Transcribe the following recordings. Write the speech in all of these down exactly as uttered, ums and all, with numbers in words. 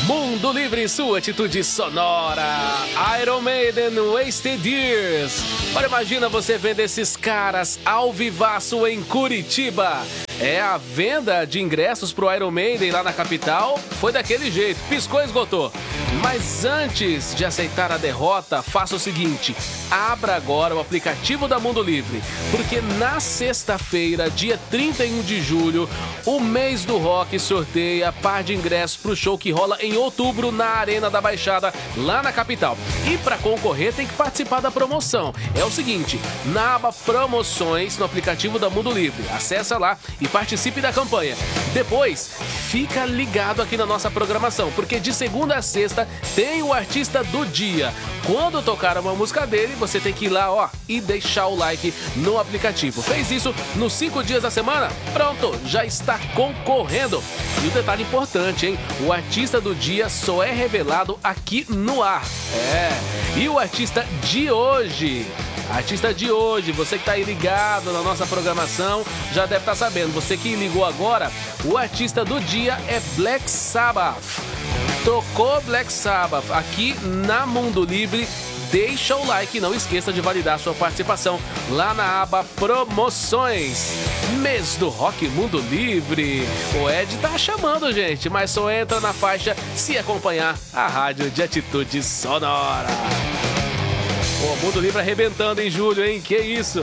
Mundo Livre, sua atitude sonora. Iron Maiden, Wasted Years. Agora imagina você vendo esses caras ao vivaço em Curitiba. É, a venda de ingressos pro Iron Maiden lá na capital foi daquele jeito, piscou e esgotou. Mas antes de aceitar a derrota, faça o seguinte: abra agora o aplicativo da Mundo Livre, porque na sexta-feira, dia trinta e um de julho, o Mês do Rock sorteia par de ingressos pro show que rola em outubro na Arena da Baixada, lá na capital. E para concorrer tem que participar da promoção. É o seguinte, na aba Promoções no aplicativo da Mundo Livre, acessa lá e participe da campanha. Depois, fica ligado aqui na nossa programação, porque de segunda a sexta tem o artista do dia. Quando tocar uma música dele, você tem que ir lá, ó, e deixar o like no aplicativo. Fez isso nos cinco dias da semana? Pronto, já está concorrendo. E um detalhe importante, hein? O artista do dia só é revelado aqui no ar. É, e o artista de hoje... Artista de hoje, você que tá aí ligado na nossa programação, já deve estar sabendo. Você que ligou agora, o artista do dia é Black Sabbath. Tocou Black Sabbath aqui na Mundo Livre. Deixa o like e não esqueça de validar sua participação lá na aba Promoções. Mês do Rock Mundo Livre. O Ed tá chamando, gente, mas só entra na faixa se acompanhar a rádio de atitude sonora. O Mundo Livre arrebentando em julho, hein? Que isso?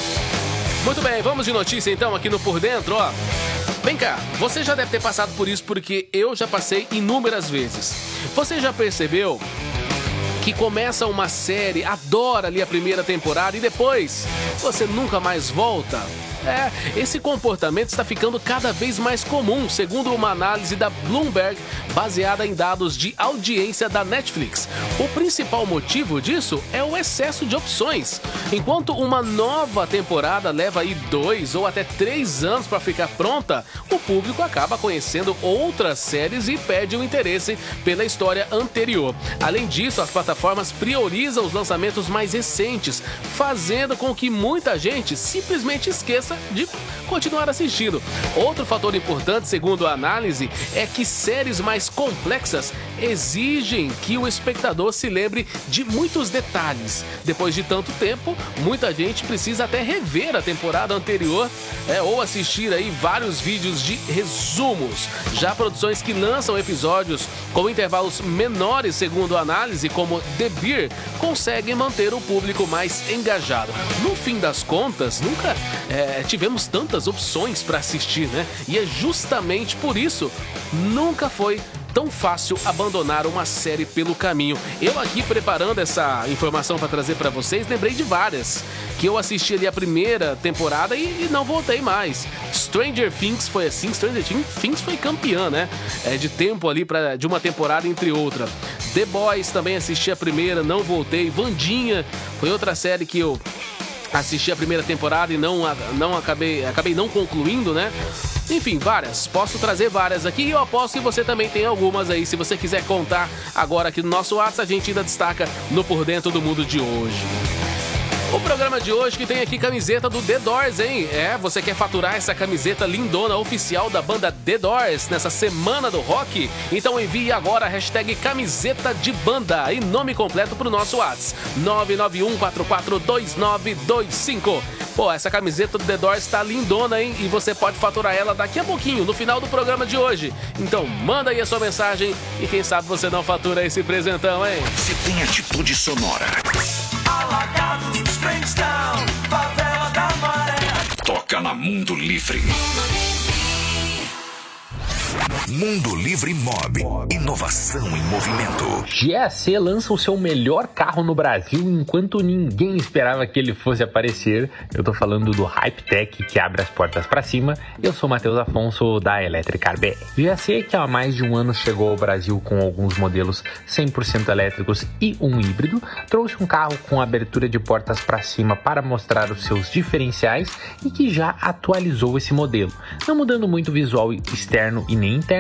Muito bem, vamos de notícia então aqui no Por Dentro, ó. Vem cá, você já deve ter passado por isso porque eu já passei inúmeras vezes. Você já percebeu que começa uma série, adora ali a primeira temporada e depois você nunca mais volta? É, esse comportamento está ficando cada vez mais comum, segundo uma análise da Bloomberg, baseada em dados de audiência da Netflix. O principal motivo disso é o excesso de opções. Enquanto uma nova temporada leva aí dois ou até três anos para ficar pronta, o público acaba conhecendo outras séries e perde o interesse pela história anterior. Além disso, as plataformas priorizam os lançamentos mais recentes, fazendo com que muita gente simplesmente esqueça de continuar assistindo. Outro fator importante, segundo a análise, é que séries mais complexas exigem que o espectador se lembre de muitos detalhes. Depois de tanto tempo, muita gente precisa até rever a temporada anterior, é, ou assistir aí vários vídeos de resumos. Já produções que lançam episódios com intervalos menores, segundo a análise, como The Bear, conseguem manter o público mais engajado. No fim das contas, nunca é, tivemos tantas opções para assistir, né? E é justamente por isso nunca foi tão fácil abandonar uma série pelo caminho. Eu aqui preparando essa informação para trazer para vocês, lembrei de várias que eu assisti ali a primeira temporada e, e não voltei mais. Stranger Things foi assim, Stranger Things foi campeã, né? É, de tempo ali pra, de uma temporada entre outra. The Boys também assisti a primeira, não voltei. Wandinha foi outra série que eu assisti a primeira temporada e não, não acabei, acabei não concluindo, né? Enfim, várias. Posso trazer várias aqui e eu aposto que você também tem algumas aí. Se você quiser contar agora aqui no nosso WhatsApp, a gente ainda destaca no Por Dentro do Mundo de hoje. O programa de hoje que tem aqui camiseta do The Doors, hein? É, você quer faturar essa camiseta lindona oficial da banda The Doors nessa semana do rock? Então envie agora a hashtag camiseta de banda e nome completo pro nosso WhatsApp nove nove um quatro quatro dois nove dois cinco. Pô, essa camiseta do The Doors tá lindona, hein? E você pode faturar ela daqui a pouquinho, no final do programa de hoje. Então manda aí a sua mensagem e quem sabe você não fatura esse presentão, hein? Você tem atitude sonora. Alagados, Springstown, favela da Maré. Toca na Mundo Livre. Mundo Livre Mob. Inovação em movimento. G A C lança o seu melhor carro no Brasil enquanto ninguém esperava que ele fosse aparecer. Eu tô falando do Hypetech, que abre as portas para cima. Eu sou Matheus Afonso, da Electricar B R. G A C, que há mais de um ano chegou ao Brasil com alguns modelos cem por cento elétricos e um híbrido, trouxe um carro com abertura de portas para cima para mostrar os seus diferenciais e que já atualizou esse modelo, não mudando muito o visual externo e nem interno,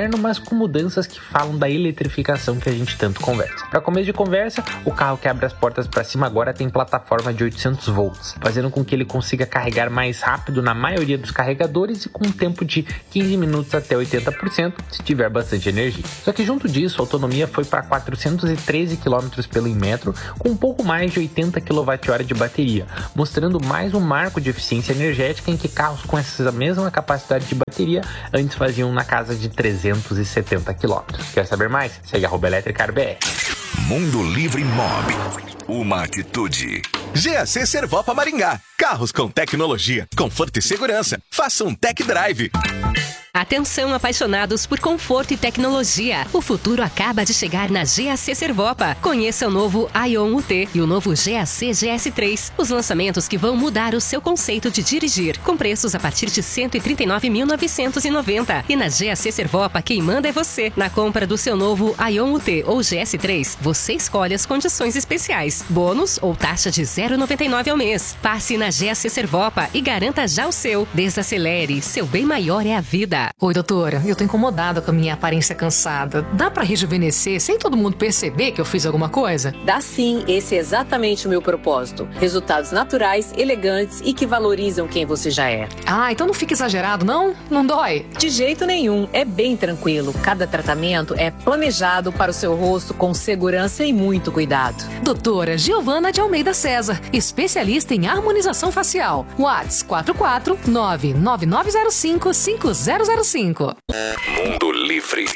moderno, mas com mudanças que falam da eletrificação que a gente tanto conversa. Para começo de conversa, o carro que abre as portas para cima agora tem plataforma de oitocentos volts, fazendo com que ele consiga carregar mais rápido na maioria dos carregadores e com um tempo de quinze minutos até oitenta por cento se tiver bastante energia. Só que junto disso, a autonomia foi para quatrocentos e treze quilômetros pelo metro, com um pouco mais de oitenta quilowatt-hora de bateria, mostrando mais um marco de eficiência energética em que carros com essa mesma capacidade de bateria antes faziam na casa de trezentos e setenta quilômetros. Quer saber mais? Segue arroba Elétrica B R. Mundo Livre Mob. Uma atitude. G A C Servopa Maringá. Carros com tecnologia, conforto e segurança. Faça um tech drive. Atenção, apaixonados por conforto e tecnologia. O futuro acaba de chegar na G A C Servopa. Conheça o novo Ion U T e o novo G A C G S três. Os lançamentos que vão mudar o seu conceito de dirigir, com preços a partir de cento e trinta e nove mil novecentos e noventa reais. E na G A C Servopa, quem manda é você. Na compra do seu novo Ion U T ou G S três, você escolhe as condições especiais, bônus ou taxa de zero vírgula noventa e nove ao mês. Passe na G A C Servopa e garanta já o seu. Desacelere, seu bem maior é a vida. Oi, doutora, eu tô incomodada com a minha aparência cansada. Dá pra rejuvenescer sem todo mundo perceber que eu fiz alguma coisa? Dá sim, esse é exatamente o meu propósito. Resultados naturais, elegantes e que valorizam quem você já é. Ah, então não fica exagerado, não? Não dói? De jeito nenhum, é bem tranquilo. Cada tratamento é planejado para o seu rosto com segurança e muito cuidado. Doutora Giovana de Almeida César, especialista em harmonização facial. WhatsApp quatro quatro nove nove nove zero cinco cinco zero zero cinco. Mundo Livre.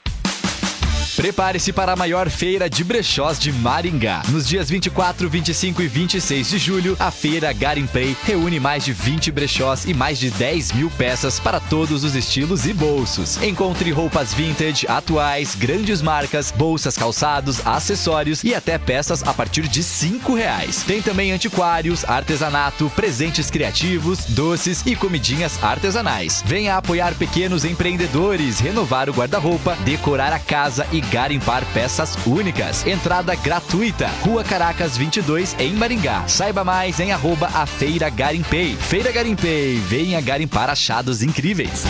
Prepare-se para a maior feira de brechós de Maringá. Nos dias vinte e quatro, vinte e cinco e vinte e seis de julho, a feira Garimpei reúne mais de vinte brechós e mais de dez mil peças para todos os estilos e bolsos. Encontre roupas vintage, atuais, grandes marcas, bolsas, calçados, acessórios e até peças a partir de cinco reais. Tem também antiquários, artesanato, presentes criativos, doces e comidinhas artesanais. Venha apoiar pequenos empreendedores, renovar o guarda-roupa, decorar a casa e garimpar peças únicas. Entrada gratuita. Rua Caracas vinte e dois, em Maringá. Saiba mais em arroba a Feira Garimpei. Feira Garimpei. Venha garimpar achados incríveis.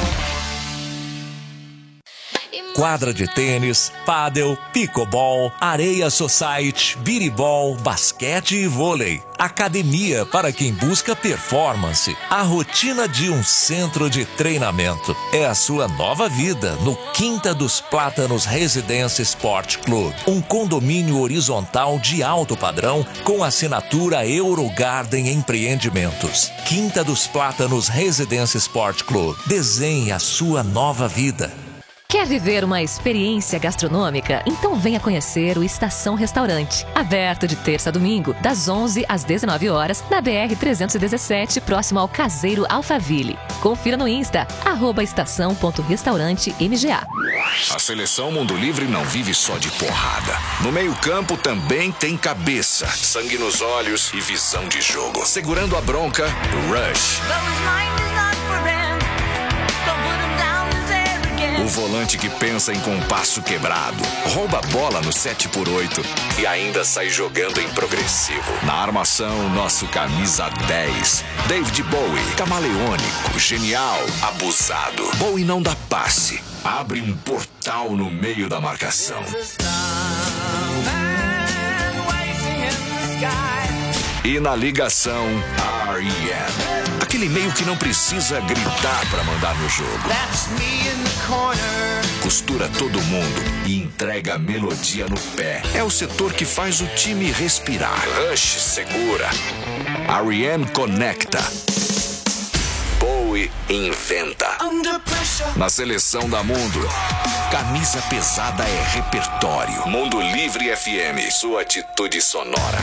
Quadra de tênis, pádel, pickleball, areia society, biribol, basquete e vôlei. Academia para quem busca performance. A rotina de um centro de treinamento. É a sua nova vida no Quinta dos Plátanos Residência Sport Club. Um condomínio horizontal de alto padrão com assinatura Eurogarden Empreendimentos. Quinta dos Plátanos Residência Sport Club. Desenhe a sua nova vida. Quer viver uma experiência gastronômica? Então venha conhecer o Estação Restaurante. Aberto de terça a domingo, das onze às dezenove horas, na B R trezentos e dezessete, próximo ao Caseiro Alphaville. Confira no Insta, arroba estação ponto restaurante M G A. A seleção Mundo Livre não vive só de porrada. No meio-campo também tem cabeça, sangue nos olhos e visão de jogo. Segurando a bronca, Rush. O volante que pensa em compasso quebrado, rouba a bola no sete por oito e ainda sai jogando em progressivo. Na armação, nosso camisa dez. David Bowie, camaleônico, genial, abusado. Bowie não dá passe, abre um portal no meio da marcação. E na ligação, R E M. Aquele meio que não precisa gritar pra mandar no jogo. Costura todo mundo e entrega a melodia no pé. É o setor que faz o time respirar. Rush segura. R E M conecta. Bowie inventa. Na seleção da Mundo, camisa pesada é repertório. Mundo Livre F M, sua atitude sonora.